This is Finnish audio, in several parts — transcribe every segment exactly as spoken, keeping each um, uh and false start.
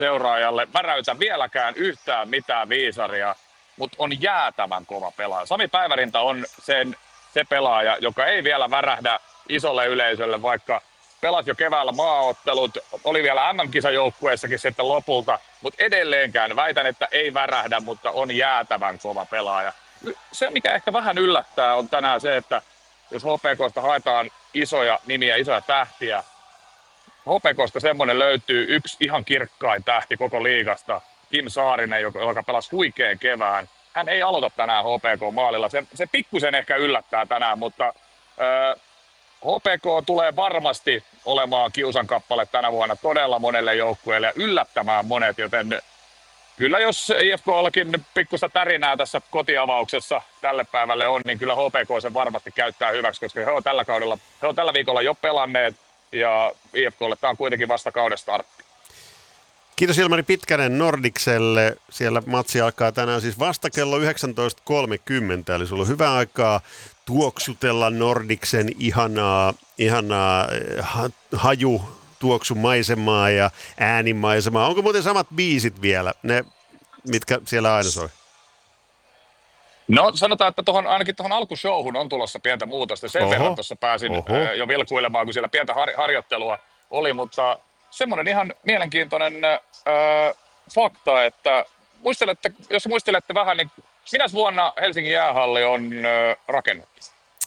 seuraajalle väräytä vieläkään yhtään mitään viisaria, mutta on jäätävän kova pelaaja. Sami Päivärinta on sen, se pelaaja, joka ei vielä värähdä isolle yleisölle, vaikka pelasi jo keväällä maaottelut, oli vielä M M-kisajoukkueessakin sitten lopulta, mutta edelleenkään väitän, että ei värähdä, mutta on jäätävän kova pelaaja. Se, mikä ehkä vähän yllättää, on tänään se, että jos H P K:sta haetaan isoja nimiä, isoja tähtiä, H P K:sta semmoinen löytyy yksi ihan kirkkain tähti koko liigasta, Kim Saarinen, joka, joka pelasi huikean kevään. Hän ei aloita tänään H P K-maalilla. Se, se pikkusen ehkä yllättää tänään, mutta äh, H P K tulee varmasti olemaan kiusankappale tänä vuonna todella monelle joukkueelle ja yllättämään monet, joten kyllä jos I F K:llakin pikkusta tärinää tässä kotiavauksessa tälle päivälle on, niin kyllä H P K sen varmasti käyttää hyväksi, koska he on tällä kaudella, he on tällä viikolla jo pelanneet ja I F K:lle tämä on kuitenkin vasta kauden startti. Kiitos Ilmari Pitkänen Nordicselle. Siellä matsi alkaa tänään siis vasta kello yhdeksäntoista kolmekymmentä, eli sulla on hyvä aikaa tuoksutella Nordicsen ihanaa, ihanaa haju tuoksumaisemaa ja äänimaisemaa. Onko muuten samat biisit vielä, ne mitkä siellä aina soi? No sanotaan, että tohon, ainakin tuohon alkushowhun on tulossa pientä muutosta. Sen Oho. verran tuossa pääsin Oho. jo vilkuilemaan, kun siellä pientä har- harjoittelua oli, mutta semmoinen ihan mielenkiintoinen äh, fakta, että muistelette, jos muistelette vähän, niin minä vuonna Helsingin jäähalli on äh, rakennettu?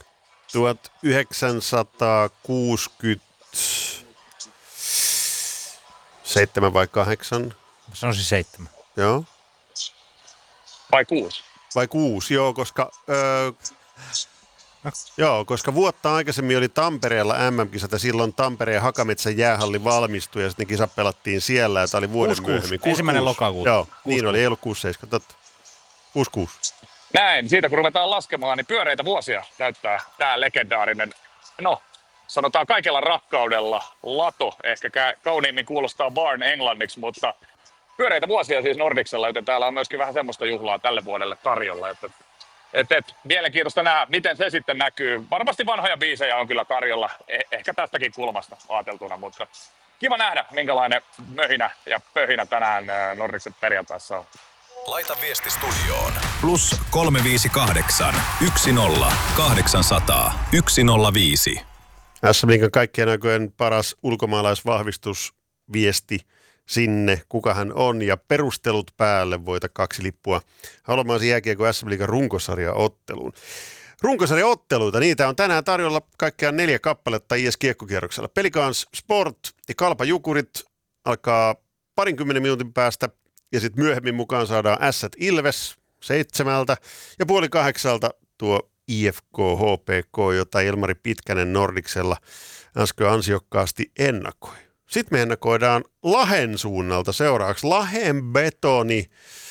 tuhatyhdeksänsataakuusikymmentäseitsemän vai kahdeksan? Sanoisin seitsemän. Joo. Vai kuusi? Vai kuusi, joo, koska, öö, joo, koska vuotta aikaisemmin oli Tampereella M M-kisat ja silloin Tampereen Hakametsän jäähalli valmistui ja sitten kisat pelattiin siellä ja tämä oli vuoden kuusi, myöhemmin. kuusi. Ensimmäinen lokakuuta. Joo, kuusi, niin oli, ei ollut kuusi seitsemän, totta. kuusi kuusi. Näin, siitä kun ruvetaan laskemaan, niin pyöreitä vuosia täyttää tämä legendaarinen, no sanotaan kaikella rakkaudella, lato, ehkä kauniimmin kuulostaa barn englanniksi, mutta pyöreitä vuosia siis Nordicsella, joten täällä on myöskin vähän semmoista juhlaa tälle vuodelle tarjolla. Että, et, et, mielenkiintoista nähdä, miten se sitten näkyy. Varmasti vanhoja biisejä on kyllä tarjolla, eh- ehkä tästäkin kulmasta ajateltuna, mutta kiva nähdä, minkälainen möhinä ja pöhinä tänään Nordicsen perjantaissa on. Laita viesti studioon. Plus kolme viisi kahdeksan, yksi nolla, kahdeksansataa, yksi nolla viisi. S M Liigan kaikkien aikojen paras ulkomaalaisvahvistusviesti sinne, kuka hän on ja perustelut päälle, voita kaksi lippua Halomaisen jääkiekon S M Liigan runkosarjaotteluun. Runkosarjaotteluita, niitä on tänään tarjolla kaikkiaan neljä kappaletta I S-kiekkokierroksella. Pelikans Sport ja Kalpa Jukurit alkaa parinkymmenen minuutin päästä ja sitten myöhemmin mukaan saadaan Ässät Ilves seitsemältä ja puoli kahdeksalta tuo I F K H P K, jota Ilmari Pitkänen Nordicsella äsken ansiokkaasti ennakoi. Sitten me ennakoidaan Lahen suunnalta seuraavaksi Lahen betoni,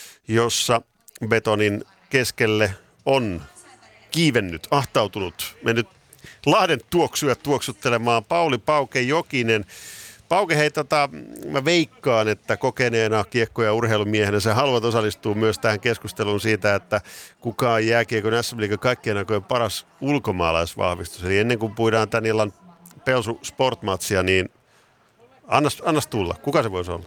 jossa betonin keskelle on kiivennyt, ahtautunut, mennyt Lahden tuoksuja tuoksuttelemaan Pauli Pauke Jokinen. Pauke, hei, tota, mä veikkaan, että kokeneena kiekko- ja urheilumiehenä sä haluat osallistua myös tähän keskusteluun siitä, että kuka on jääkiekon S M Liigan kaikkien aikojen paras ulkomaalaisvahvistus. Eli ennen kuin puidaan tän illan Pelsu Sportmatsia, niin annas, annas tulla. Kuka se voisi olla?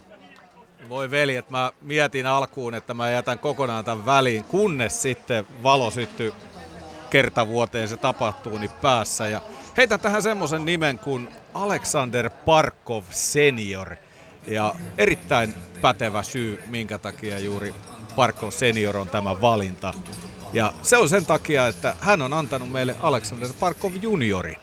Voi veljet, mä mietin alkuun, että mä jätän kokonaan tämän väliin, kunnes sitten valo syttyi kertavuoteen se tapahtuu niin päässä. Ja heitän tähän semmoisen nimen kuin Aleksander Barkov senior. Ja erittäin pätevä syy, minkä takia juuri Barkov senior on tämä valinta. Ja se on sen takia, että hän on antanut meille Aleksander Barkov juniorin.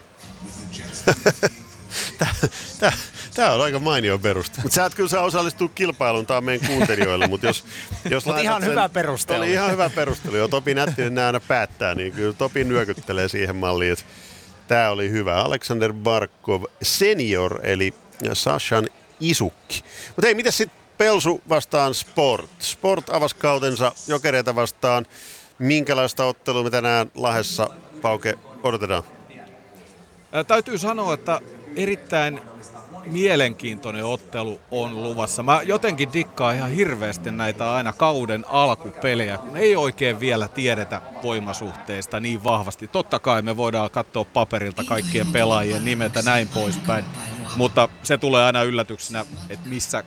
Tämä on aika mainio peruste. Mutta sä et kyllä saa osallistua kilpailuun, tämä on meidän kuuntelijoille. Mutta jos, jos Mut ihan sen, hyvä perustelu. Oli ihan hyvä perustelu. Jo Topi Nättinen aina päättää, niin kyllä Topi nyökyttelee siihen malliin, että tämä oli hyvä. Aleksander Barkov senior, eli Sashan isukki. Mutta hei, mitäs sitten Pelsu vastaan Sport? Sport avasi kautensa Jokereita vastaan. Minkälaista ottelua me tänään Lahdessa, Pauke, odotetaan? Ää, täytyy sanoa, että erittäin mielenkiintoinen ottelu on luvassa. Mä jotenkin dikkaan ihan hirveästi näitä aina kauden alkupelejä, kun ei oikein vielä tiedetä voimasuhteista niin vahvasti. Totta kai me voidaan katsoa paperilta kaikkien pelaajien nimet ja näin poispäin, mutta se tulee aina yllätyksenä, että missä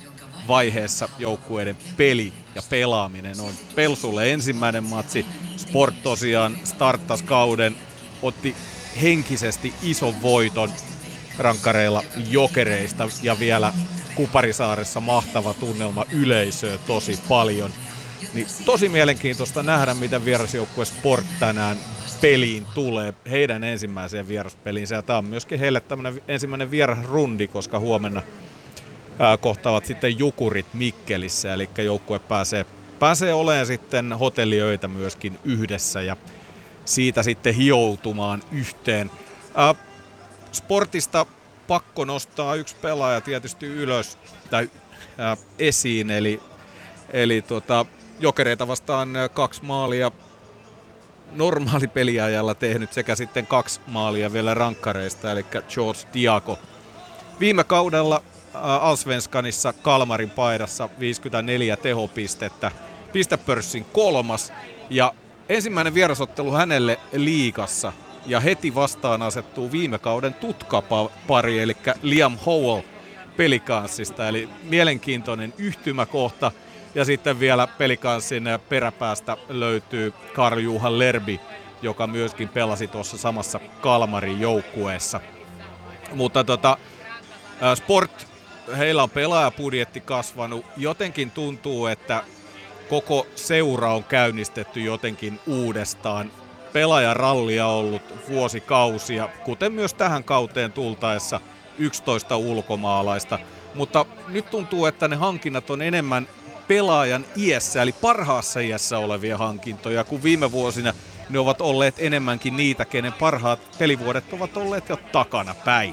vaiheessa joukkueiden peli ja pelaaminen on. Pelsulle ensimmäinen matsi, Sport tosiaan starttasi kauden, otti henkisesti ison voiton rankkareilla Jokereista ja vielä Kuparisaaressa mahtava tunnelma, yleisöä tosi paljon. Niin tosi mielenkiintoista nähdä, miten vierasjoukkue Sport tänään peliin tulee, heidän ensimmäiseen vieraspeliinsä. Ja tämä on myöskin heille tämmöinen ensimmäinen vierasrundi, koska huomenna ää, kohtaavat sitten Jukurit Mikkelissä, eli joukkue pääsee, pääsee olemaan sitten hotelliöitä myöskin yhdessä ja siitä sitten hioutumaan yhteen. Ää, Sportista pakko nostaa yksi pelaaja tietysti ylös tai ää, esiin, eli, eli tota, Jokereita vastaan kaksi maalia normaali peliajalla tehnyt sekä sitten kaksi maalia vielä rankkareista, eli George Diago. Viime kaudella Allsvenskanissa Kalmarin paidassa viisikymmentäneljä tehopistettä, pistepörssin kolmas ja ensimmäinen vierasottelu hänelle liigassa ja heti vastaan asettuu viime kauden tutkapari, eli Liam Howell Pelicansista, eli mielenkiintoinen yhtymäkohta. Ja sitten vielä Pelicansin peräpäästä löytyy Karl-Juhan Lerby, joka myöskin pelasi tuossa samassa Kalmarin joukkueessa. Mutta tota, Sport, heillä on pelaajapudjetti kasvanut. Jotenkin tuntuu, että koko seura on käynnistetty jotenkin uudestaan. Pelaajarallia on ollut vuosikausia, kuten myös tähän kauteen tultaessa yksitoista ulkomaalaista. Mutta nyt tuntuu, että ne hankinnat on enemmän pelaajan iässä, eli parhaassa iässä olevia hankintoja, kun viime vuosina ne ovat olleet enemmänkin niitä, kenen parhaat pelivuodet ovat olleet jo takana päin.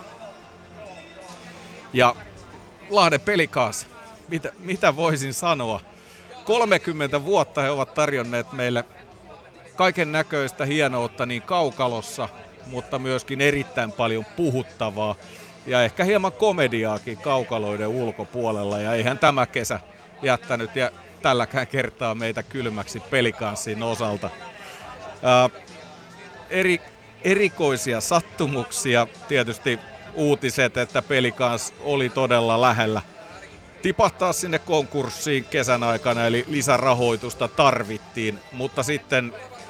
Ja Lahden Pelicans, mitä, mitä voisin sanoa? kolmekymmentä vuotta he ovat tarjonneet meille kaiken näköistä hienoutta niin kaukalossa, mutta myöskin erittäin paljon puhuttavaa ja ehkä hieman komediaakin kaukaloiden ulkopuolella, ja eihän tämä kesä jättänyt ja tälläkään kertaa meitä kylmäksi Pelicansin osalta. Ää, eri, erikoisia sattumuksia, tietysti uutiset, että Pelicans oli todella lähellä tipahtaa sinne konkurssiin kesän aikana, eli lisärahoitusta tarvittiin, mutta sitten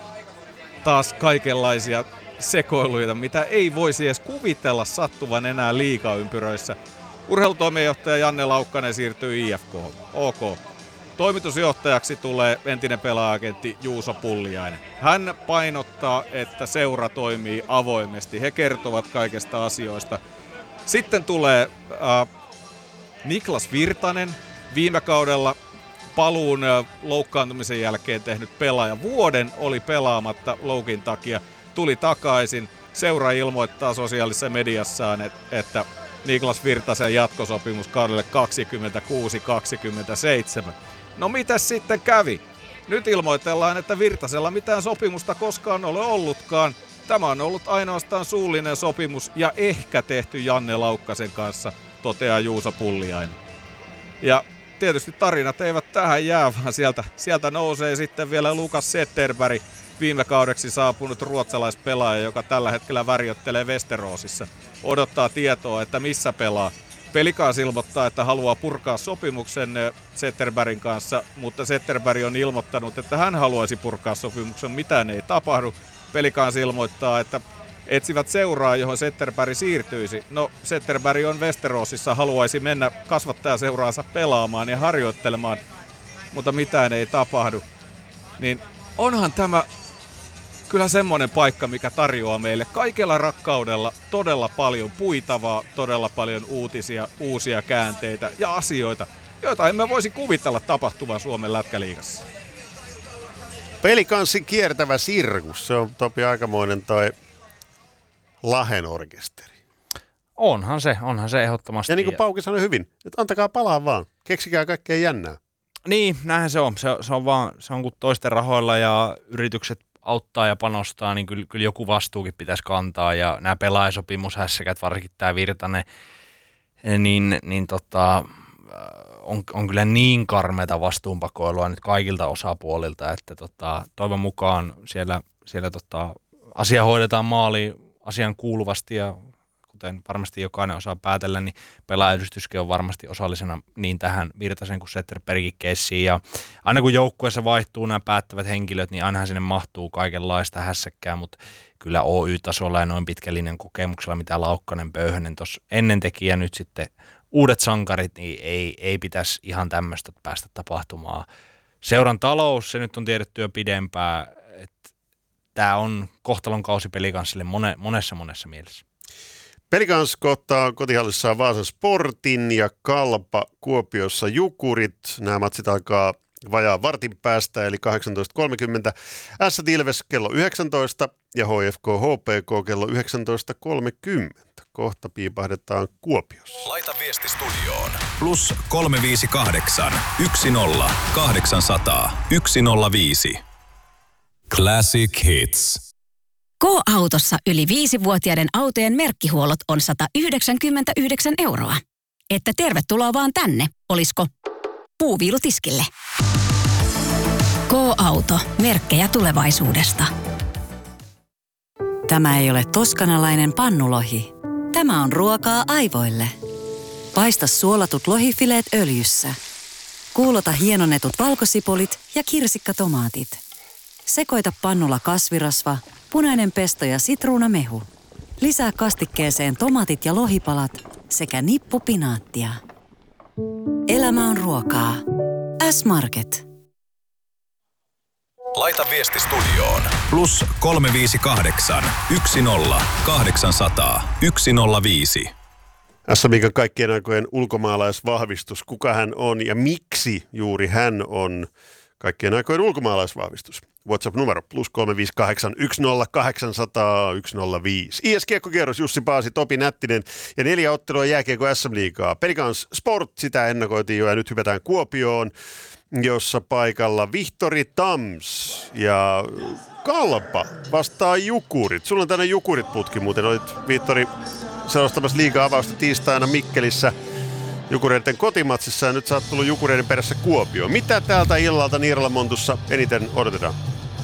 taas kaikenlaisia sekoiluita, mitä ei voisi edes kuvitella sattuvan enää liigaympyröissä. Urheilutoimenjohtaja Janne Laukkanen siirtyy I F K. Ok. Toimitusjohtajaksi tulee entinen pelaajagentti Juuso Pulliainen. Hän painottaa, että seura toimii avoimesti. He kertovat kaikista asioista. Sitten tulee äh, Niklas Virtanen, viime kaudella paluun äh, loukkaantumisen jälkeen tehnyt pelaaja. Vuoden oli pelaamatta loukin takia, tuli takaisin. Seura ilmoittaa sosiaalisessa mediassaan, et, että Niklas Virtasen jatkosopimus kaudelle kaksikymmentäkuusi kaksikymmentäseitsemän. No mitäs sitten kävi? Nyt ilmoitellaan, että Virtasella mitään sopimusta koskaan ole ollutkaan. Tämä on ollut ainoastaan suullinen sopimus ja ehkä tehty Janne Laukkasen kanssa, toteaa Juuso Pulliainen. Ja tietysti tarinat eivät tähän jää, vaan sieltä, sieltä nousee sitten vielä Lukas Zetterberg, viime kaudeksi saapunut ruotsalaispelaaja, joka tällä hetkellä värjöttelee Westerosissa. Odottaa tietoa, että missä pelaa. Pelicans ilmoittaa, että haluaa purkaa sopimuksen Zetterbergin kanssa, mutta Zetterberg on ilmoittanut, että hän haluaisi purkaa sopimuksen, mitään ei tapahdu. Pelicans ilmoittaa, että etsivät seuraa, johon Zetterberg siirtyisi. No, Zetterberg on Westerosissa, haluaisi mennä kasvattajaseuraansa pelaamaan ja harjoittelemaan, mutta mitään ei tapahdu. Niin onhan tämä kyllä semmoinen paikka, mikä tarjoaa meille kaikella rakkaudella todella paljon puitavaa, todella paljon uutisia, uusia käänteitä ja asioita, joita emme voisi kuvitella tapahtuvan Suomen lätkäliigassa. Pelicansin kiertävä sirkus, se on Topi aikamoinen toi Lahden orkesteri. Onhan se, onhan se ehdottomasti. Ja niin kuin Pauki sanoi hyvin, että antakaa palaa vaan, keksikää kaikkea jännää. Niin, näinhän se on. Se, se on vaan, se on kun toisten rahoilla ja yritykset auttaa ja panostaa, niin kyllä, kyllä joku vastuukin pitäisi kantaa. Ja nämä pelaajasopimushässäkät, varsinkin tämä Virtanen, niin, niin tota, on, on kyllä niin karmeata vastuunpakoilua nyt kaikilta osapuolilta, että tota, toivon mukaan siellä, siellä tota, asia hoidetaan maaliin asian kuuluvasti ja kuten varmasti jokainen osaa päätellä, niin pelaajayhdistyskin on varmasti osallisena niin tähän Virtasen kuin Zetterbergin keissiin. Ja aina kun joukkueessa vaihtuu nämä päättävät henkilöt, niin ainahan sinne mahtuu kaikenlaista hässäkkää, mutta kyllä O Y-tasolla ja noin pitkällinen kokemuksella, mitä Laukkanen, Pöyhönen tuossa ennen teki ja nyt sitten uudet sankarit, niin ei, ei pitäisi ihan tämmöistä päästä tapahtumaan. Seuran talous, se nyt on tiedetty jo pidempään, että tämä on kohtalon kausi Pelikanssille mone, monessa monessa mielessä. Pelikans kohtaa kotihallissaan Vaasan Sportin ja Kalpa Kuopiossa Jukurit. Nämä matsit alkaa vajaa vartin päästä, eli kahdeksantoista kolmekymmentä. Ässät Ilves kello yhdeksäntoista ja H F K H P K kello yhdeksäntoista kolmekymmentä. Kohta piipahdetaan Kuopiossa. Laita viesti studioon. Plus kolme viisi kahdeksan, yksi nolla, kahdeksansataa, yksi nolla viisi. Classic Hits. K-autossa yli viisivuotiaiden autojen merkkihuollot on sata yhdeksänkymmentäyhdeksän euroa. Että tervetuloa vaan tänne, olisko puuviilutiskille. K-auto. Merkkejä tulevaisuudesta. Tämä ei ole toskanalainen pannulohi. Tämä on ruokaa aivoille. Paista suolatut lohifileet öljyssä. Kuulota hienonnetut valkosipulit ja kirsikkatomaatit. Sekoita pannulla kasvirasva, punainen pesto ja sitruunamehu. Lisää kastikkeeseen tomaatit ja lohipalat sekä nippu pinaattia. Elämä on ruokaa. S-Market. Laita viesti studioon. Plus kolme viisi kahdeksan, yksi nolla, kahdeksansataa, yksi nolla viisi. S M K:n kaikkien aikojen ulkomaalaisvahvistus. Kuka hän on ja miksi juuri hän on kaikkien aikojen ulkomaalaisvahvistus? WhatsApp-numero plus kolme viisi kahdeksan, yksi nolla, kahdeksansataa, yksi nolla viisi. I S-kiekkokierros Jussi Paasi, Topi Nättinen ja neljä ottelua jääkiekko S M-liigaa. Pelikans Sport, sitä ennakoitiin jo ja nyt hypätään Kuopioon, jossa paikalla Vihtori Tams ja Kalpa vastaa Jukurit. Sulla on tänne Jukurit-putki muuten. Olit Vihtori selostamassa liiga-avausta tiistaina Mikkelissä Jukureiden kotimatsissa ja nyt sä oot tullut Jukureiden perässä Kuopioon. Mitä täältä illalta Niiralanmontussa eniten odotetaan?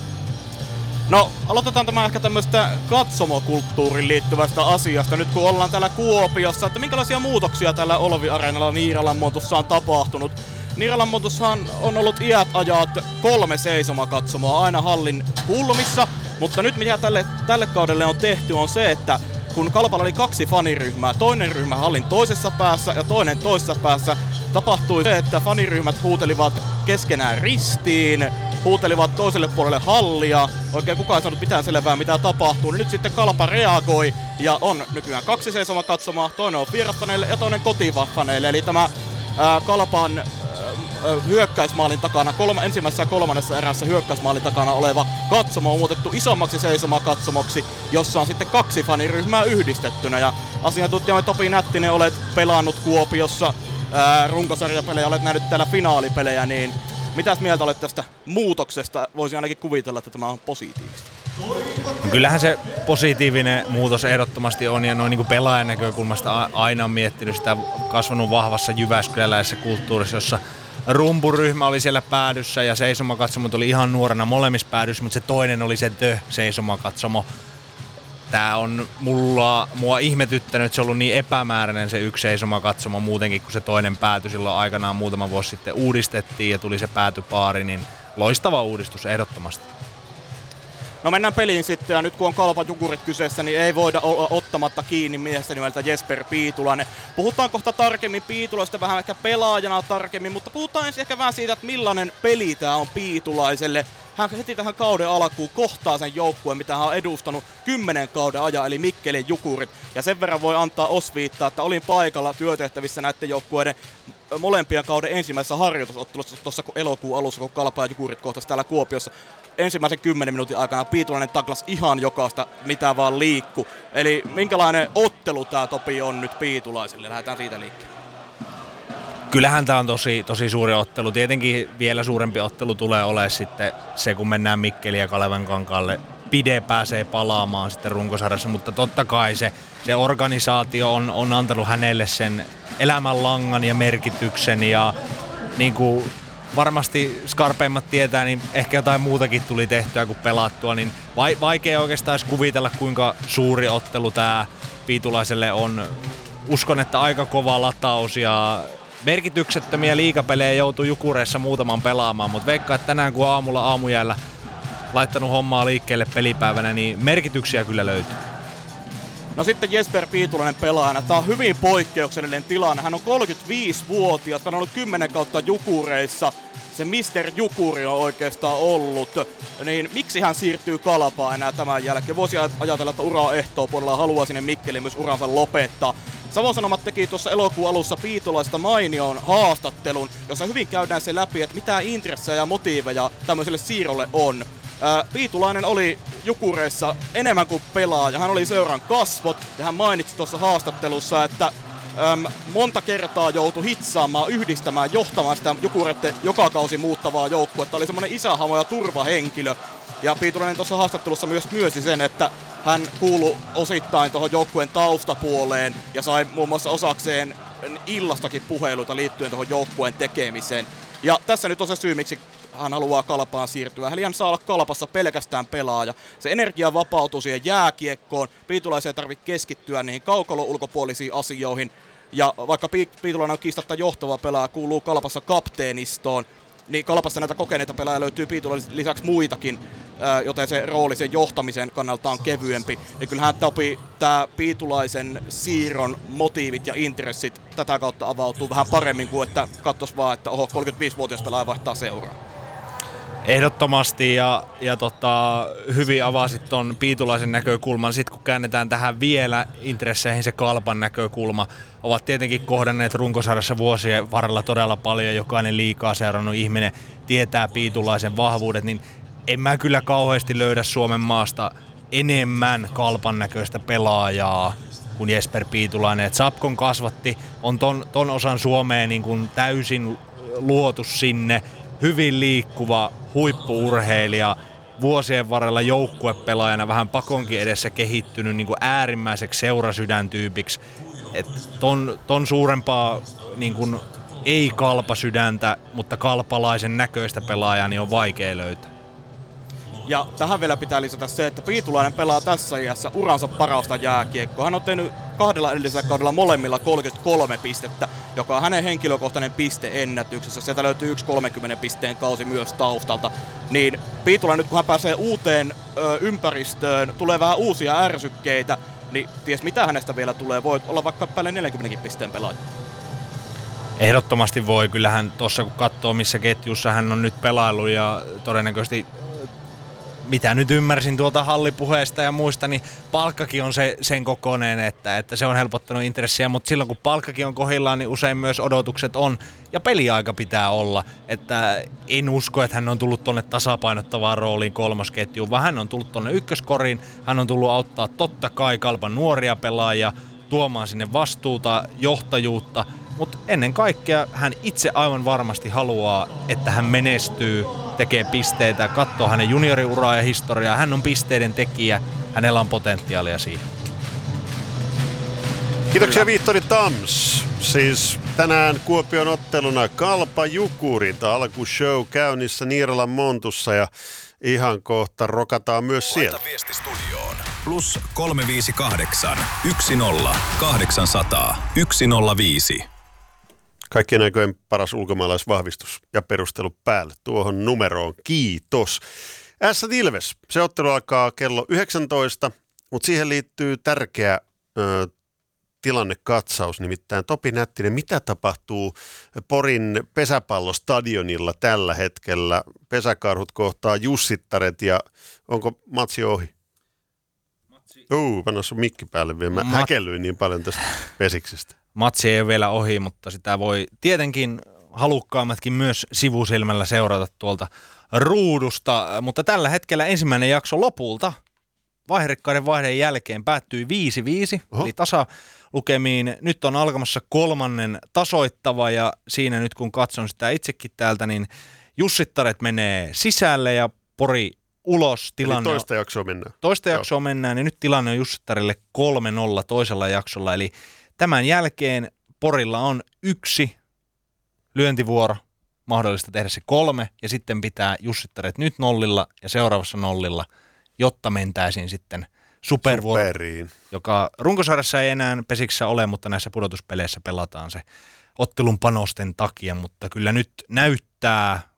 No, aloitetaan tämä ehkä tämmöistä katsomokulttuuriin liittyvästä asiasta, nyt kun ollaan täällä Kuopiossa, että minkälaisia muutoksia täällä Olvi-areenalla Niiralanmontussa on tapahtunut. Niiralanmontussahan on ollut iät ajat kolme seisomakatsomoa aina hallin kulmissa, mutta nyt mitä tälle, tälle kaudelle on tehty on se, että kun Kalpalla oli kaksi faniryhmää, toinen ryhmä hallin toisessa päässä ja toinen toisessa päässä, tapahtui se, että faniryhmät huutelivat keskenään ristiin, huutelivat toiselle puolelle hallia, oikein kukaan ei saanut mitään selvää mitä tapahtuu. Nyt sitten Kalpa reagoi ja on nykyään kaksi seisomakatsomaa, toinen on vierasfaneille ja toinen kotivafaneille, eli tämä ää, Kalpan ää, hyökkäysmaalin takana, kolma, ensimmäisessä ja kolmannessa erässä hyökkäysmaalin takana oleva katsomo on muutettu isommaksi seisomakatsomoksi, jossa on sitten kaksi faniryhmää yhdistettynä. Ja asiantuntijamme Topi Nättinen, olet pelannut Kuopiossa ää, runkosarjapelejä, olet nähnyt täällä finaalipelejä, niin mitäs mieltä olet tästä muutoksesta? Voisin ainakin kuvitella, että tämä on positiivista. Kyllähän se positiivinen muutos ehdottomasti on, ja noin niin kuin pelaajan näkökulmasta aina on miettinyt sitä, kasvanut vahvassa jyväskyläläisessä kulttuurissa, jossa rumpuryhmä oli siellä päädyssä ja seisomakatsomo oli ihan nuorena molemmissa päädyssä, mutta se toinen oli se tö-seisomakatsomo. Tää on mulla, mua ihmetyttänyt, että se on ollut niin epämääräinen se yksi seisomakatsomo muutenkin, kun se toinen pääty silloin aikanaan muutama vuosi sitten uudistettiin ja tuli se päätypaari, niin loistava uudistus ehdottomasti. No mennään peliin sitten, ja nyt kun on Kalpa Jukurit kyseessä, niin ei voida olla ottamatta kiinni miestä nimeltä Jesper Piitulainen. Puhutaan kohta tarkemmin Piitulaista, vähän ehkä pelaajana tarkemmin, mutta puhutaan ensin ehkä vähän siitä, että millainen peli tämä on Piitulaiselle. Hän heti tähän kauden alkuun kohtaa sen joukkueen, mitä hän on edustanut kymmenen kauden ajan, eli Mikkelin Jukurit. Ja sen verran voi antaa osviittaa, että olin paikalla työtehtävissä näiden joukkueiden molempien kauden ensimmäisessä harjoitusottelussa tuossa elokuun alussa, kun Kalpa ja Jukurit kohtasi täällä Kuopiossa. Ensimmäisen kymmenen minuutin aikana Piitulainen taklas ihan jokaista, mitä vaan liikkuu. Eli minkälainen ottelu tämä Topi on nyt Piitulaisille? Lähdetään siitä liikkeelle. Kyllähän tämä on tosi, tosi suuri ottelu. Tietenkin vielä suurempi ottelu tulee olemaan sitten se, kun mennään Mikkeliin ja Kalevankankaalle. Pide pääsee palaamaan sitten runkosarjassa, mutta totta kai se, se organisaatio on, on antanut hänelle sen elämänlangan ja merkityksen, ja niin kuin varmasti skarpeimmat tietää, niin ehkä jotain muutakin tuli tehtyä kuin pelattua, niin vaikea oikeastaan edes kuvitella, kuinka suuri ottelu tämä Piitulaiselle on, uskon, että aika kova lataus ja merkityksettömiä liigapelejä joutuu Jukureissa muutaman pelaamaan, mutta veikkaan, että tänään kun aamulla aamujäällä laittanut hommaa liikkeelle pelipäivänä, niin merkityksiä kyllä löytyy. No sitten Jesper Piitulainen pelaajana. Tämä on hyvin poikkeuksellinen tilanne. Hän on kolmekymmentäviisivuotias, hän on ollut kymmenen kautta Jukureissa. Se mister Jukuri on oikeastaan ollut. Niin miksi hän siirtyy Kalpaan enää tämän jälkeen? Voisi ajatella, että ura on ehtoopuolella, haluaa sinne Mikkeliin myös uransa lopettaa. Savon Sanomat teki tuossa elokuun alussa Piitulaisesta mainion haastattelun, jossa hyvin käydään se läpi, että mitä intressejä ja motiiveja tämmöiselle siirrolle on. Piitulainen oli Jukureissa enemmän kuin pelaaja. Hän oli seuran kasvot ja hän mainitsi tuossa haastattelussa, että äm, monta kertaa joutui hitsaamaan, yhdistämään, johtamaan sitä Jukureiden joka kausi muuttavaa joukkuetta. Oli semmoinen isähamo ja turvahenkilö. Ja Piitulainen tuossa haastattelussa myös myönsi sen, että hän kuului osittain tuohon joukkueen taustapuoleen ja sai muun muassa osakseen illastakin puheluita liittyen tuohon joukkueen tekemiseen. Ja tässä nyt on se syy, miksi hän haluaa Kalpaan siirtyä. Eli hän saa olla Kalpassa pelkästään pelaaja. Se energia vapautuu siihen jääkiekkoon. Piitulaiseen tarvitsee keskittyä niihin kaukalon ulkopuolisiin asioihin. Ja vaikka Piitulainen on kiistatta johtava pelaaja, kuuluu Kalpassa kapteenistoon, niin Kalpassa näitä kokeneita pelaajia löytyy Piitulaisen lisäksi muitakin, joten se rooli sen johtamisen kannalta on kevyempi. Ja kyllähän tämä Piitulaisen siirron motiivit ja intressit tätä kautta avautuu vähän paremmin kuin että katsoisi vaan, että oho, kolmekymmentäviisivuotias pelaaja vaihtaa seuraa. Ehdottomasti ja, ja tota, hyvin avasit ton Piitulaisen näkökulman. Sitten kun käännetään tähän vielä intresseihin se Kalpan näkökulma, ovat tietenkin kohdanneet runkosarjassa vuosien varrella todella paljon. Jokainen liikaa seurannut ihminen tietää Piitulaisen vahvuudet, niin en mä kyllä kauheasti löydä Suomen maasta enemmän Kalpan näköistä pelaajaa kuin Jesper Piitulainen. Et Sapkon kasvatti on ton, ton osan Suomeen niin kuin täysin luotu sinne. Hyvin liikkuva huippu-urheilija, vuosien varrella joukkuepelaajana vähän pakonkin edessä kehittynyt niin kuin äärimmäiseksi seurasydäntyypiksi. Et ton, ton suurempaa niin kuin ei kalpasydäntä, mutta kalpalaisen näköistä pelaajaa niin on vaikea löytää. Ja tähän vielä pitää lisätä se, että Piitulainen pelaa tässä iässä uransa parasta jääkiekkoa. Hän on tehnyt kahdella edellisellä kaudella molemmilla kolmekymmentäkolme pistettä, joka on hänen henkilökohtainen pisteennätyksessä. Sieltä löytyy yksi kolmenkymmenen pisteen kausi myös taustalta. Niin Piitulainen nyt kun hän pääsee uuteen ö, ympäristöön, tulee vähän uusia ärsykkeitä, niin ties mitä hänestä vielä tulee. Voi olla vaikka päälle neljänkymmenen pisteen pelaaja. Ehdottomasti voi. Kyllähän tuossa kun katsoo missä ketjussa hän on nyt pelaillut ja todennäköisesti mitä nyt ymmärsin tuolta hallipuheesta ja muista, niin palkkakin on se, sen kokoinen, että, että se on helpottanut intressiä, mutta silloin kun palkkakin on kohdillaan, niin usein myös odotukset on ja peliaika pitää olla. Että en usko, että hän on tullut tuonne tasapainottavaan rooliin kolmosketjuun, vaan hän on tullut tuonne ykköskoriin, hän on tullut auttaa totta kai Kalpan nuoria pelaajia, tuomaan sinne vastuuta, johtajuutta, mutta ennen kaikkea hän itse aivan varmasti haluaa, että hän menestyy, tekee pisteitä, katsoo hänen junioriuraa ja historiaa. Hän on pisteiden tekijä, hänellä on potentiaalia siihen. Kiitoksia Vihtori Tams. Siis tänään Kuopion otteluna Kalpa Jukurit. Alkushow käynnissä Niiralan Montussa ja ihan kohta rokataan myös siellä. Laita viesti studioon. Plus kolme viisi kahdeksan, yksi nolla, kahdeksansataa, yksi nolla viisi. Kaikkien aikojen paras ulkomaalaisvahvistus ja perustelu päälle tuohon numeroon. Kiitos. Ässät Ilves. Se ottelu alkaa kello yhdeksäntoista, mutta siihen liittyy tärkeä ö, tilannekatsaus, nimittäin Topi Nättinen. Mitä tapahtuu Porin pesäpallostadionilla tällä hetkellä? Pesäkarhut kohtaa Jussittaret ja onko matsi ohi? Uu, panna sun mikki päälle vielä. Mä Mat- häkellyin niin paljon tästä pesiksestä. Matsi ei ole vielä ohi, mutta sitä voi tietenkin halukkaammatkin myös sivusilmällä seurata tuolta ruudusta. Mutta tällä hetkellä ensimmäinen jakso lopulta vaihderekkaiden vaihden jälkeen päättyi viisi viisi, Oho. eli tasalukemiin. Nyt on alkamassa kolmannen tasoittava ja siinä nyt kun katson sitä itsekin täältä, niin Jussittaret menee sisälle ja Pori ulos. Tilanne eli toista jaksoa mennään. Toista jaksoa Joo. mennään ja nyt tilanne on Jussittarille kolme nolla toisella jaksolla, eli tämän jälkeen Porilla on yksi lyöntivuoro, mahdollista tehdä se kolme, ja sitten pitää Jussittaret nyt nollilla ja seuraavassa nollilla, jotta mentäisiin sitten supervuoro, Superiin. joka runkosarjassa ei enää pesiksessä ole, mutta näissä pudotuspeleissä pelataan se ottelun panosten takia, mutta kyllä nyt näyttää